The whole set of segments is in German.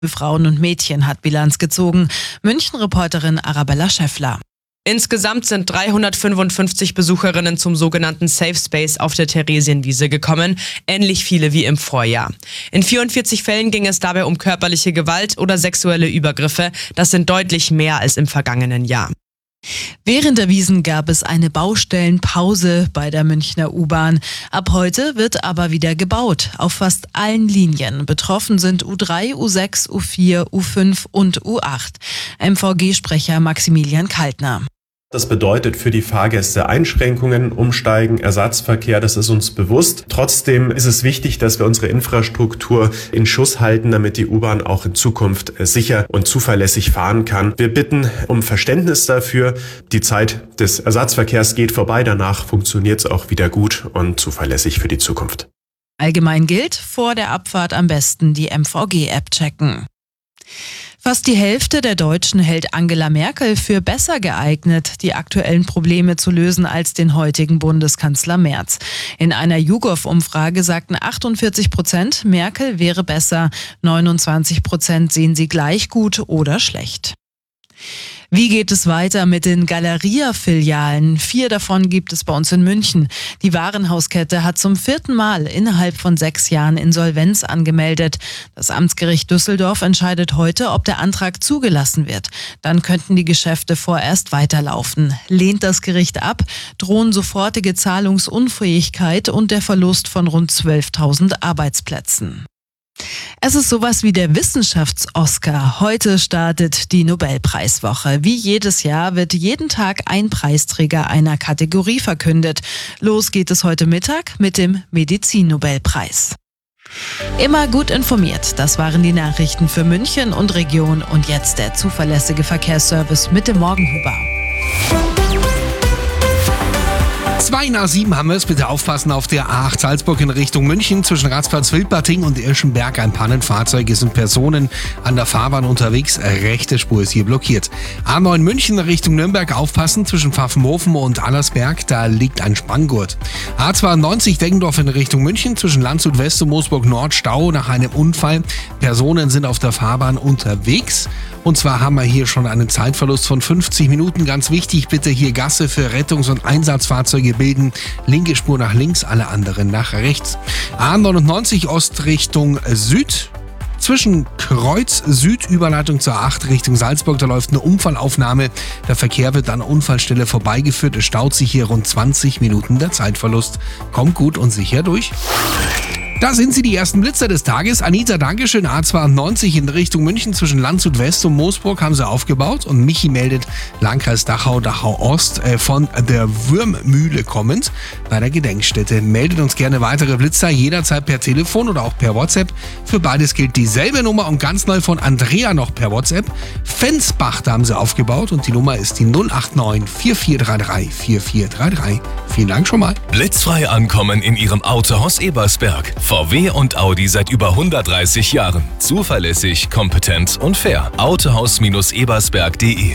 Frauen und Mädchen hat Bilanz gezogen. München-Reporterin Arabella Schäffler. Insgesamt sind 355 Besucherinnen zum sogenannten Safe Space auf der Theresienwiese gekommen, ähnlich viele wie im Vorjahr. In 44 Fällen ging es dabei um körperliche Gewalt oder sexuelle Übergriffe. Das sind deutlich mehr als im vergangenen Jahr. Während der Wiesn gab es eine Baustellenpause bei der Münchner U-Bahn. Ab heute wird aber wieder gebaut, auf fast allen Linien. Betroffen sind U3, U6, U4, U5 und U8. MVG-Sprecher Maximilian Kaltner. Das bedeutet für die Fahrgäste Einschränkungen, Umsteigen, Ersatzverkehr, das ist uns bewusst. Trotzdem ist es wichtig, dass wir unsere Infrastruktur in Schuss halten, damit die U-Bahn auch in Zukunft sicher und zuverlässig fahren kann. Wir bitten um Verständnis dafür. Die Zeit des Ersatzverkehrs geht vorbei, danach funktioniert es auch wieder gut und zuverlässig für die Zukunft. Allgemein gilt, vor der Abfahrt am besten die MVG-App checken. Fast die Hälfte der Deutschen hält Angela Merkel für besser geeignet, die aktuellen Probleme zu lösen als den heutigen Bundeskanzler Merz. In einer YouGov-Umfrage sagten 48%, Merkel wäre besser, 29% sehen sie gleich gut oder schlecht. Wie geht es weiter mit den Galeria-Filialen? 4 davon gibt es bei uns in München. Die Warenhauskette hat zum 4. Mal innerhalb von 6 Jahren Insolvenz angemeldet. Das Amtsgericht Düsseldorf entscheidet heute, ob der Antrag zugelassen wird. Dann könnten die Geschäfte vorerst weiterlaufen. Lehnt das Gericht ab, drohen sofortige Zahlungsunfähigkeit und der Verlust von rund 12.000 Arbeitsplätzen. Es ist sowas wie der Wissenschafts-Oscar. Heute startet die Nobelpreiswoche. Wie jedes Jahr wird jeden Tag ein Preisträger einer Kategorie verkündet. Los geht es heute Mittag mit dem Medizin-Nobelpreis. Immer gut informiert. Das waren die Nachrichten für München und Region. Und jetzt der zuverlässige Verkehrsservice mit dem Morgenhuber. 6:06 haben wir es. Bitte aufpassen auf der A8 Salzburg in Richtung München. Zwischen Ratzplatz-Wildparting und Irschenberg ein Pannenfahrzeug. Es sind Personen an der Fahrbahn unterwegs. Rechte Spur ist hier blockiert. A9 München Richtung Nürnberg aufpassen. Zwischen Pfaffenhofen und Allersberg. Da liegt ein Spanngurt. A92 Deggendorf in Richtung München. Zwischen Landshut West und Moosburg Nord Stau nach einem Unfall. Personen sind auf der Fahrbahn unterwegs. Und zwar haben wir hier schon einen Zeitverlust von 50 Minuten. Ganz wichtig, bitte hier Gasse für Rettungs- und Einsatzfahrzeuge bilden. Linke Spur nach links, alle anderen nach rechts. A99 Ost Richtung Süd. Zwischen Kreuz Süd, Überleitung zur 8 Richtung Salzburg, da läuft eine Unfallaufnahme. Der Verkehr wird an der Unfallstelle vorbeigeführt. Es staut sich hier rund 20 Minuten der Zeitverlust. Kommt gut und sicher durch. Da sind sie, die ersten Blitzer des Tages. Anita, Dankeschön. A92 in Richtung München zwischen Landshut West und Moosburg haben sie aufgebaut. Und Michi meldet, Landkreis Dachau, Dachau Ost von der Würmmühle kommend bei der Gedenkstätte. Meldet uns gerne weitere Blitzer, jederzeit per Telefon oder auch per WhatsApp. Für beides gilt dieselbe Nummer und ganz neu von Andrea noch per WhatsApp. Fensbach, da haben sie aufgebaut und die Nummer ist die 089 4433 4433. Vielen Dank schon mal. Blitzfrei ankommen in Ihrem Autohaus Ebersberg. VW und Audi seit über 130 Jahren. Zuverlässig, kompetent und fair. Autohaus-ebersberg.de.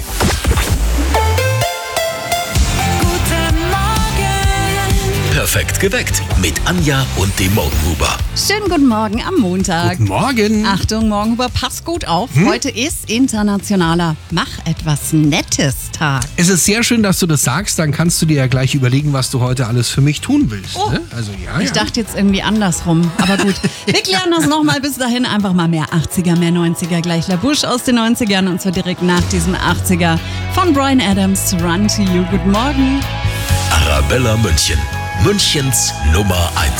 Perfekt geweckt mit Anja und dem Morgenhuber. Schönen guten Morgen am Montag. Guten Morgen. Achtung, Morgenhuber, pass gut auf. Heute ist internationaler Mach etwas Nettes Tag. Es ist sehr schön, dass du das sagst. Dann kannst du dir ja gleich überlegen, was du heute alles für mich tun willst. Oh. Ne? Also, ja, Ich dachte jetzt irgendwie andersrum. Aber gut, wir klären das nochmal. Bis dahin einfach mal mehr 80er, mehr 90er. Gleich La Bouche aus den 90ern und zwar direkt nach diesem 80er von Bryan Adams zu Run to You. Guten Morgen. Arabella München. Münchens Nummer 1.